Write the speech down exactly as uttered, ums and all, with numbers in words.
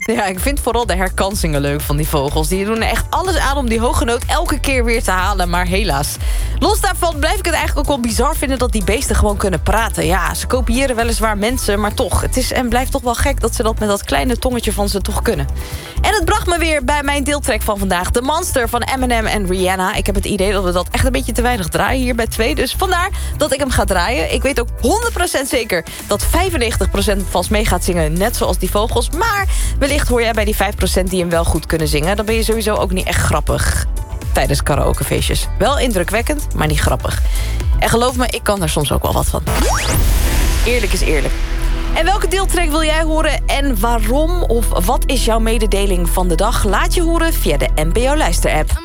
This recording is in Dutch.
Ja, ik vind vooral de herkansingen leuk van die vogels. Die doen er echt alles aan om die hoge noot elke keer weer te halen. Maar helaas. Los daarvan blijf ik het eigenlijk ook wel bizar vinden... dat die beesten gewoon kunnen praten. Ja, ze kopiëren weliswaar mensen, maar toch. Het is en blijft toch wel gek dat ze dat met dat kleine tongetje van ze toch kunnen. En het bracht me weer bij mijn deeltrek van vandaag. The Monster van Eminem en Rihanna. Ik heb het idee dat we dat echt een beetje te weinig draaien hier bij twee. Dus vandaar dat ik hem ga draaien. Ik weet ook honderd procent zeker dat vijfennegentig procent vast mee gaat zingen. Net zoals die vogels. Maar wellicht hoor jij bij die vijf procent die hem wel goed kunnen zingen. Dan ben je sowieso ook niet echt grappig. Tijdens karaokefeestjes. Wel indrukwekkend, maar niet grappig. En geloof me, ik kan er soms ook wel wat van. Eerlijk is eerlijk. En welke deeltrack wil jij horen en waarom? Of wat is jouw mededeling van de dag? Laat je horen via de N P O Luister-app.